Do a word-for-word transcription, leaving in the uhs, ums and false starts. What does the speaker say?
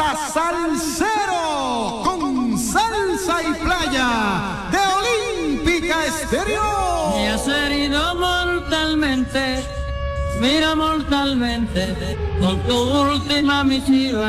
Casa Salsero con salsa y playa de Olímpica Estéreo. Me has herido mortalmente, mira mortalmente, con tu última misiva.